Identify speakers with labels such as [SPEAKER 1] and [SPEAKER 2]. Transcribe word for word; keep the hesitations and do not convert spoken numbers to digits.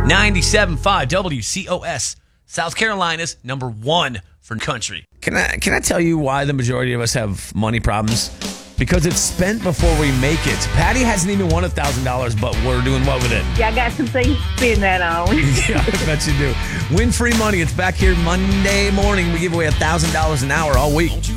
[SPEAKER 1] ninety-seven point five W C O S, South Carolina's number one for country.
[SPEAKER 2] Can I can I tell you why the majority of us have money problems? Because it's spent before we make it. Patty hasn't even won one thousand dollars, but we're doing what with it?
[SPEAKER 3] Yeah, I got some things to spend that on.
[SPEAKER 2] Yeah, I bet you do. Win free money. It's back here Monday morning. We give away one thousand dollars an hour all week.